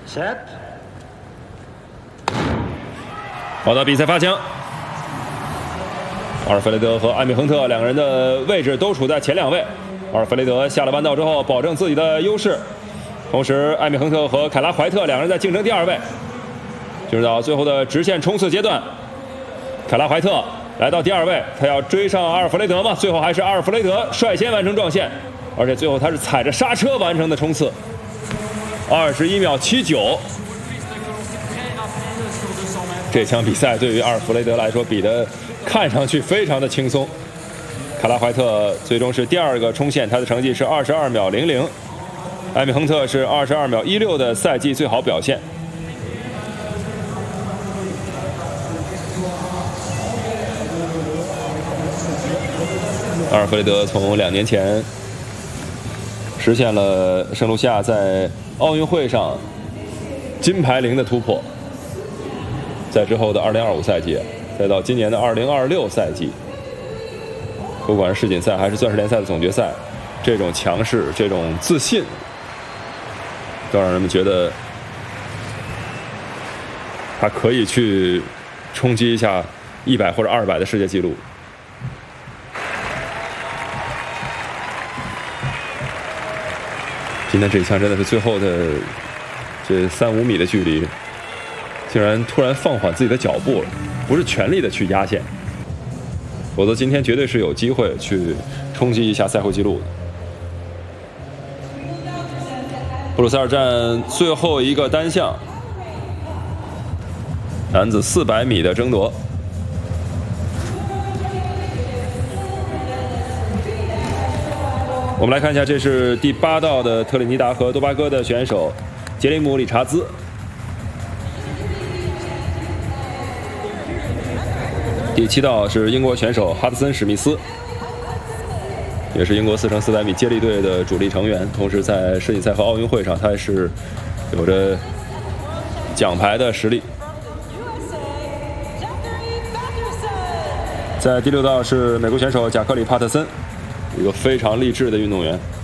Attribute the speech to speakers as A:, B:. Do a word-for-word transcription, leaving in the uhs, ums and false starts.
A: Set。
B: 好的，比赛发枪。阿尔弗雷德和艾米亨特两个人的位置都处在前两位。阿尔弗雷德下了弯道之后，保证自己的优势。同时，艾米亨特和凯拉怀特两个人在竞争第二位。进入到最后的直线冲刺阶段，凯拉怀特来到第二位，他要追上阿尔弗雷德吗？最后还是阿尔弗雷德率先完成撞线，而且最后他是踩着刹车完成的冲刺，二十一秒七九。这场比赛对于阿尔弗雷德来说比的看上去非常的轻松。卡拉怀特最终是第二个冲线，他的成绩是二十二秒零零。艾米亨特是二十二秒一六的赛季最好表现。阿尔弗雷德从两年前实现了圣卢西亚在奥运会上金牌零的突破，在之后的二零二五赛季，再到今年的二零二六赛季，不管是世锦赛还是钻石联赛的总决赛，这种强势、这种自信，都让人们觉得他可以去冲击一下一百或者二百的世界纪录。今天这一枪真的是最后的这三五米的距离，竟然突然放缓自己的脚步了，不是全力的去压线，否则今天绝对是有机会去冲击一下赛会纪录的。布鲁塞尔站最后一个单项，男子四百米的争夺。我们来看一下，这是第八道的特立尼达和多巴哥的选手杰里姆·理查兹。第七道是英国选手哈德森·史密斯，也是英国四乘四百米接力队的主力成员，同时在世锦赛和奥运会上，他是有着奖牌的实力。在第六道是美国选手贾克里·帕特森，一个非常励志的运动员。